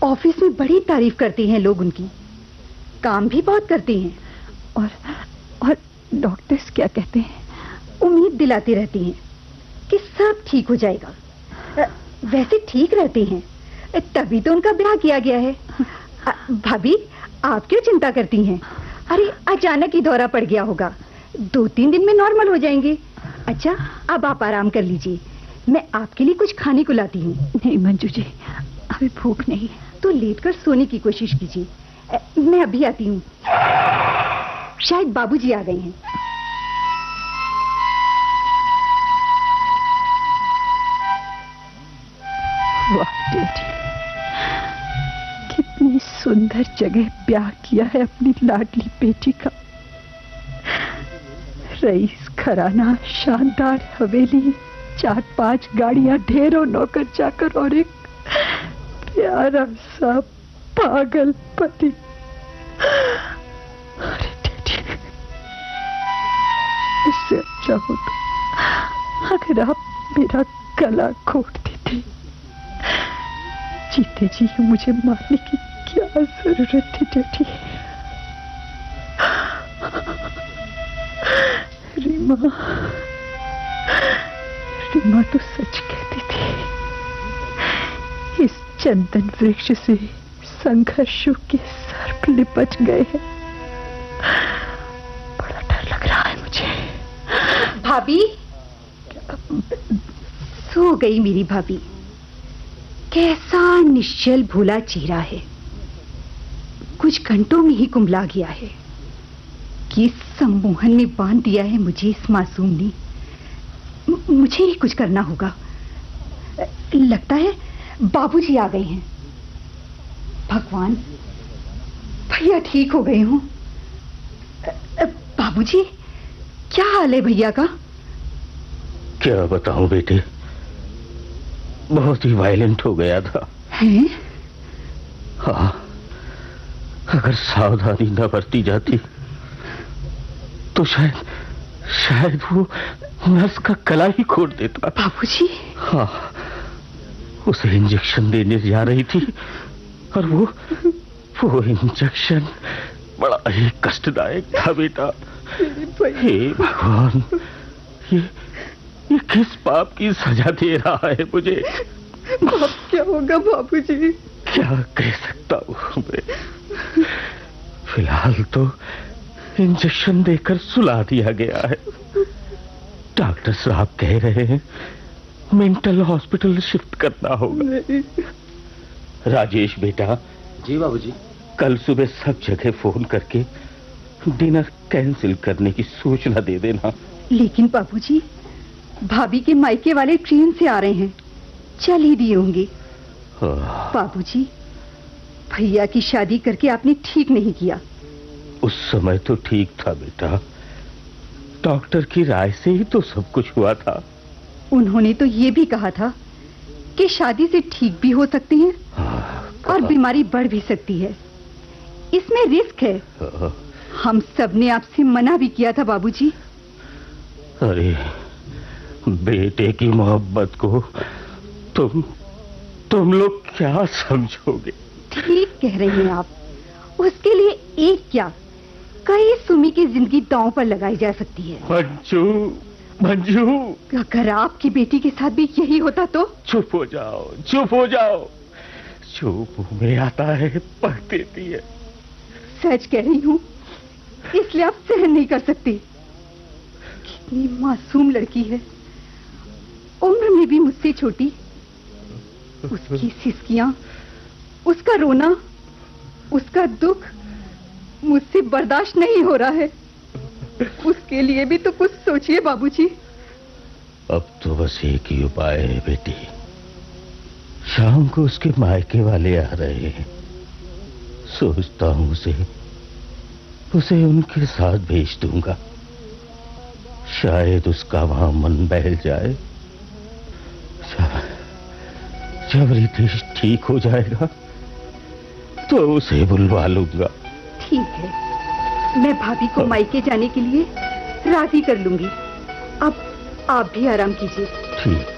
Office में बड़ी तारीफ करते हैं लोग उनकी, काम भी बहुत करते हैं। और डॉक्टर्स क्या कहते हैं? उम्मीद दिलाते रहते हैं कि सब ठीक हो जाएगा। वैसे ठीक रहते हैं, तभी तो उनका ब्याह किया गया है। भाभी, आप क्यों चिंता करती हैं? अरे अचानक ही दौरा पड़ गया होगा, 2-3 दिन में नॉर्मल हो जाएंगे। अच्छा, अब आप आराम कर लीजिए, मैं आपके लिए कुछ खाने को लाती हूँ। नहीं मंजू जी, अभी भूख नहीं। तो लेटकर सोने की कोशिश कीजिए, मैं अभी आती हूँ। शायद बाबूजी आ गए हैं। वाह बेटी, कितनी सुंदर जगह ब्याह किया है अपनी लाडली बेटी का। रईस घराना, शानदार हवेली, 4-5 गाड़ियां, ढेरों नौकर चाकर और एक प्यारा सा पागल पति। अरे बेटी, इससे अच्छा होता अगर आप मेरा गला घोट देते। जीते जी मुझे मारने की क्या जरूरत थी बेटी? रीमा तो सच कहती थी, इस चंदन वृक्ष से संघर्षों के सर्प लिपट गए हैं। बड़ा डर लग रहा है मुझे। भाभी, सो गई मेरी भाभी। कैसा निश्चल भूला चेहरा है, कुछ घंटों में ही कुंभला गया है। किस सम्मोहन में बांध दिया है मुझे इस मासूम ने। मुझे ही कुछ करना होगा। लगता है बाबूजी आ गए हैं। भगवान, भैया ठीक हो गए हों। बाबूजी, क्या हाल है भैया का? क्या बताऊं बेटे, बहुत ही वायलेंट हो गया था। हैं? हाँ, अगर सावधानी न बरती जाती तो शायद वो नर्स का गला ही घोट देता। बाबूजी? हाँ, उसे इंजेक्शन देने जा रही थी और वो इंजेक्शन बड़ा ही कष्टदायक था बेटा। हे भगवान, ये किस पाप की सजा दे रहा है मुझे? अब क्या होगा बाबूजी? क्या कह सकता हूँ मैं? फिलहाल तो इंजेक्शन देकर सुला दिया गया है। डॉक्टर साहब कह रहे हैं मेंटल हॉस्पिटल शिफ्ट करना होगा। राजेश बेटा। जी बाबूजी। कल सुबह सब जगह फोन करके डिनर कैंसिल करने की सूचना दे देना। लेकिन बाबूजी, भाभी के मायके वाले ट्रेन से आ रहे हैं, चल ही दिए होंगे। बाबूजी, भैया की शादी करके आपने ठीक नहीं किया। उस समय तो ठीक था बेटा, डॉक्टर की राय से ही तो सब कुछ हुआ था। उन्होंने तो ये भी कहा था कि शादी से ठीक भी हो सकती है और बीमारी बढ़ भी सकती है, इसमें रिस्क है। हम सब ने आपसे मना भी किया था बाबूजी। अरे बेटे की मोहब्बत को तुम लोग क्या समझोगे? ठीक कह रहे हैं आप। उसके लिए एक क्या, कई सुमी की जिंदगी दांव पर लगाई जा सकती है। मंजू, अगर आपकी बेटी के साथ भी यही होता तो? चुप हो जाओ। जो मुंह में आता है पढ़ देती है। सच कह रही हूँ, इसलिए आप सहन नहीं कर सकती। कितनी मासूम लड़की है, उम्र में भी मुझसे छोटी। उसकी सिसकियां, उसका रोना, उसका दुख मुझसे बर्दाश्त नहीं हो रहा है। उसके लिए भी तो कुछ सोचिए बाबूजी। अब तो बस एक ही उपाय है बेटी। शाम को उसके मायके वाले आ रहे हैं, सोचता हूं उसे उनके साथ भेज दूंगा। शायद उसका वहां मन बहल जाए। जब रितेश ठीक हो जाएगा तो उसे बुलवा लूंगा। ठीक है, मैं भाभी को मायके जाने के लिए राजी कर लूंगी। अब आप भी आराम कीजिए। ठीक।